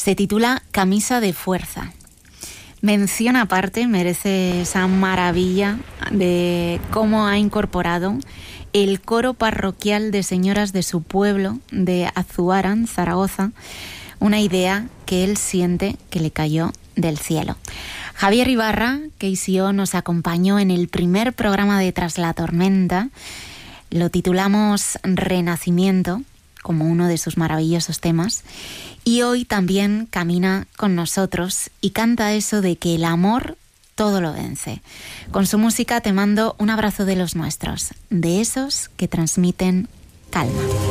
Se titula Camisa de fuerza. Mención aparte merece esa maravilla de cómo ha incorporado el coro parroquial de señoras de su pueblo, de Azuaran, Zaragoza, una idea que él siente que le cayó del cielo. Javier Ibarra, KCO, nos acompañó en el primer programa de Tras la Tormenta. Lo titulamos Renacimiento, como uno de sus maravillosos temas. Y hoy también camina con nosotros y canta eso de que el amor todo lo vence. Con su música te mando un abrazo de los nuestros, de esos que transmiten calma.